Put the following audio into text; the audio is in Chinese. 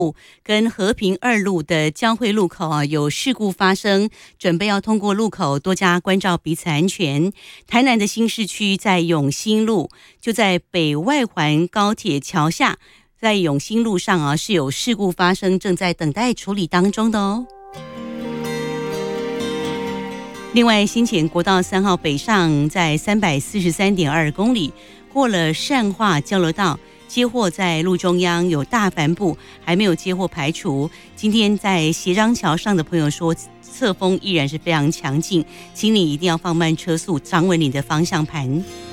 跟和平二路的交汇路口有事故发生，准备要通过路口，多加关照彼此安全。台南的新市区在永新路，就在北外环高铁桥下，在永新路上是有事故发生，正在等待处理当中的哦。另外，先前国道3号北上在343.2公里，过了善化交流道，接货在路中央有大帆布，还没有接货排除。今天在协章桥上的朋友说，侧风依然是非常强劲，请你一定要放慢车速，掌稳你的方向盘。